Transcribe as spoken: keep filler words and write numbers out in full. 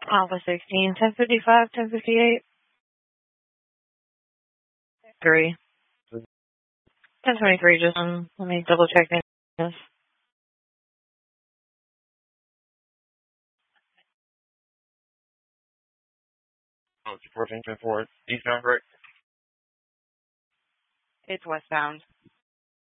Alpha sixteen, ten fifty-five, ten fifty-eight. Three. ten twenty-three, just um, let me double check this. Oh, it's fourteen ten four. Eastbound, correct? It's westbound.